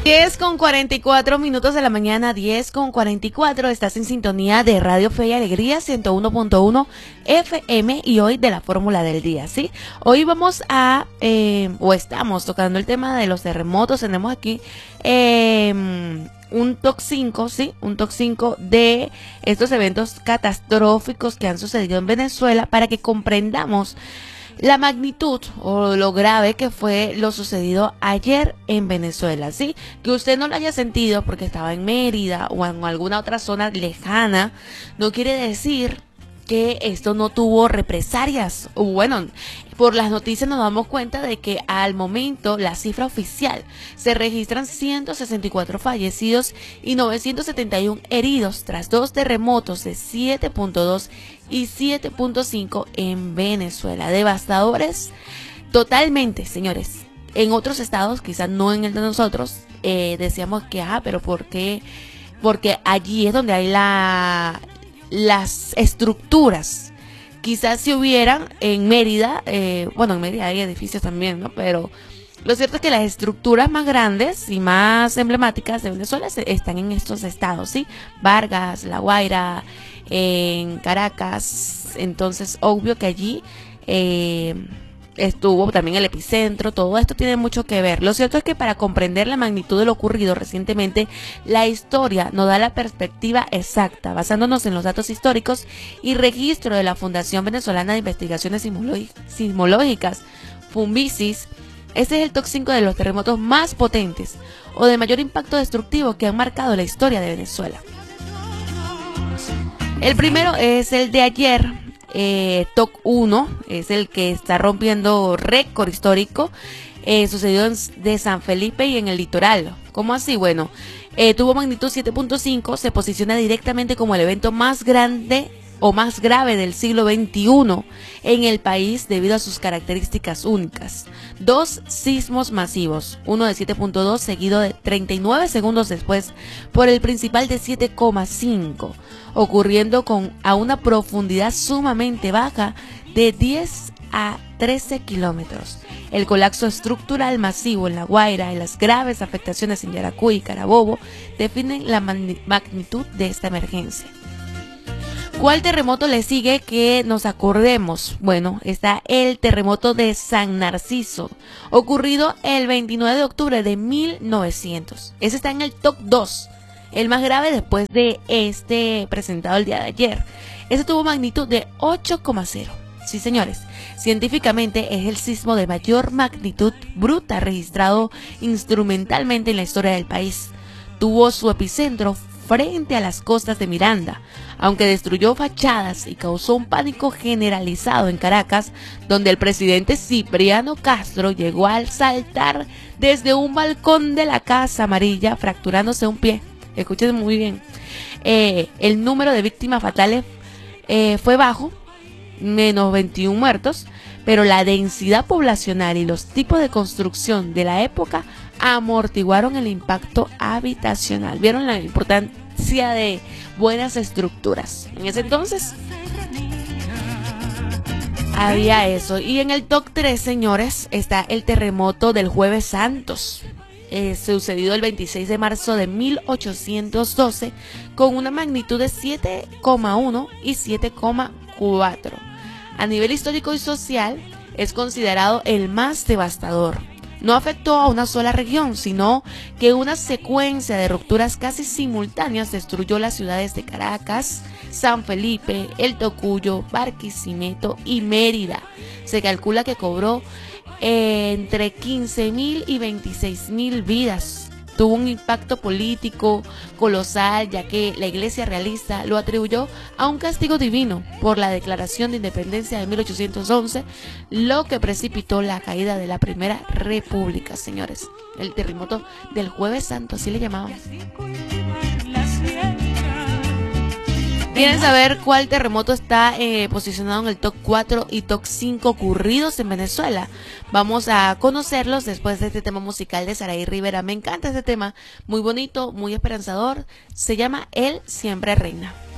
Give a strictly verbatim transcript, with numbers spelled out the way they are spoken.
diez con cuarenta y cuatro minutos de la mañana, diez con cuarenta y cuatro, estás en sintonía de Radio Fe y Alegría ciento uno punto uno F M y hoy de la fórmula del día, ¿sí? Hoy vamos a, eh, o estamos tocando el tema de los terremotos, tenemos aquí eh, un top cinco, ¿sí? Un top cinco de estos eventos catastróficos que han sucedido en Venezuela para que comprendamos la magnitud o lo grave que fue lo sucedido ayer en Venezuela, ¿sí? Que usted no lo haya sentido porque estaba en Mérida o en alguna otra zona lejana, no quiere decir que esto no tuvo represalias. Bueno, por las noticias nos damos cuenta de que al momento la cifra oficial se registran ciento sesenta y cuatro fallecidos y novecientos setenta y uno heridos tras dos terremotos de siete punto dos y siete punto cinco en Venezuela. Devastadores totalmente, señores. En otros estados, quizás no en el de nosotros, eh, decíamos que, ah, pero ¿por qué? Porque allí es donde hay la... las estructuras. Quizás si hubieran en Mérida, eh, bueno, en Mérida hay edificios también, ¿no? Pero lo cierto es que las estructuras más grandes y más emblemáticas de Venezuela están en estos estados, ¿sí? Vargas, La Guaira, en Caracas. Entonces, obvio que allí eh, estuvo también el epicentro. Todo esto tiene mucho que ver. Lo cierto es que para comprender la magnitud de lo ocurrido recientemente, la historia nos da la perspectiva exacta, basándonos en los datos históricos y registro de la Fundación Venezolana de Investigaciones Sismológicas, Funvisis. Este es el top cinco de los terremotos más potentes o de mayor impacto destructivo que han marcado la historia de Venezuela. El primero es el de ayer. Eh, T O C uno es el que está rompiendo récord histórico, eh, sucedió en, de San Felipe y en el litoral. ¿Cómo así? Bueno, eh, tuvo magnitud siete punto cinco, se posiciona directamente como el evento más grande o más grave del siglo veintiuno en el país debido a sus características únicas. Dos sismos masivos, uno de siete punto dos seguido de treinta y nueve segundos después por el principal de siete coma cinco, ocurriendo con a una profundidad sumamente baja de diez a trece kilómetros. El colapso estructural masivo en La Guaira y las graves afectaciones en Yaracuy y Carabobo definen la magnitud de esta emergencia. ¿Cuál terremoto le sigue que nos acordemos? Bueno, está el terremoto de San Narciso, ocurrido el veintinueve de octubre de mil novecientos. Ese está en el top dos, el más grave después de este presentado el día de ayer. Ese tuvo magnitud de ocho coma cero. Sí, señores, científicamente es el sismo de mayor magnitud bruta registrado instrumentalmente en la historia del país. Tuvo su epicentro frente a las costas de Miranda, aunque destruyó fachadas y causó un pánico generalizado en Caracas, donde el presidente Cipriano Castro llegó a saltar desde un balcón de la Casa Amarilla, fracturándose un pie. Escuchen muy bien. Eh, el número de víctimas fatales eh, fue bajo, menos veintiún muertos, pero la densidad poblacional y los tipos de construcción de la época amortiguaron el impacto habitacional. ¿Vieron la importancia de buenas estructuras? En ese entonces había eso. Y en el top tres, señores, está el terremoto del Jueves Santos, eh, sucedido el veintiséis de marzo de mil ochocientos doce, con una magnitud de siete coma uno y siete coma cuatro. A nivel histórico y social, es considerado el más devastador. No afectó a una sola región, sino que una secuencia de rupturas casi simultáneas destruyó las ciudades de Caracas, San Felipe, El Tocuyo, Barquisimeto y Mérida. Se calcula que cobró eh, entre quince mil y veintiséis mil vidas. Tuvo un impacto político colosal, ya que la Iglesia realista lo atribuyó a un castigo divino por la Declaración de Independencia de mil ochocientos once, lo que precipitó la caída de la Primera República, señores. El terremoto del Jueves Santo, así le llamaban. ¿Quieren saber cuál terremoto está eh, posicionado en el top cuatro y top cinco ocurridos en Venezuela? Vamos a conocerlos después de este tema musical de Saraí Rivera. Me encanta este tema, muy bonito, muy esperanzador. Se llama Él Siempre Reina.